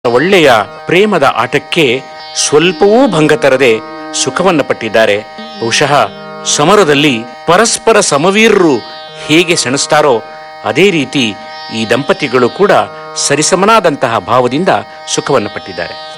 ಒಳ್ಳೆಯ ಪ್ರೇಮದ ಆಟಕ್ಕೆ ಸ್ವಲ್ಪವೂ ಭಂಗ ತರದೆ ಸುಖವನ್ನು ಪಟ್ಟಿದ್ದಾರೆ. ಬಹುಶಃ ಸಮರದಲ್ಲಿ ಪರಸ್ಪರ ಸಮವೀರರು ಹೇಗೆ ಸೆಣಸ್ತಾರೋ ಅದೇ ರೀತಿ ಈ ದಂಪತಿಗಳು ಕೂಡ ಸರಿಸಮನಾದಂತಹ ಭಾವದಿಂದ ಸುಖವನ್ನು ಪಟ್ಟಿದ್ದಾರೆ.